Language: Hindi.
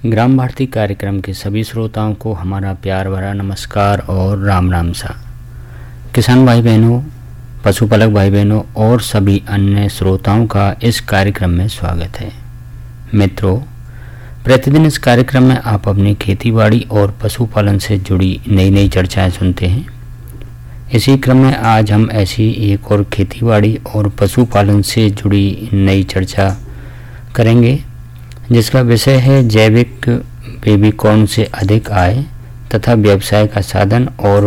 ग्राम भारती कार्यक्रम के सभी श्रोताओं को हमारा प्यार भरा नमस्कार और राम राम सा। किसान भाई बहनों, पशुपालक भाई बहनों और सभी अन्य श्रोताओं का इस कार्यक्रम में स्वागत है। मित्रों, प्रतिदिन इस कार्यक्रम में आप अपनी खेतीबाड़ी और पशुपालन से जुड़ी नई नई चर्चाएं सुनते हैं। इसी क्रम में आज हम ऐसी एक और खेतीबाड़ी और पशुपालन से जुड़ी नई चर्चा करेंगे, जिसका विषय है जैविक बेबी कॉर्न से अधिक आय तथा व्यवसाय का साधन और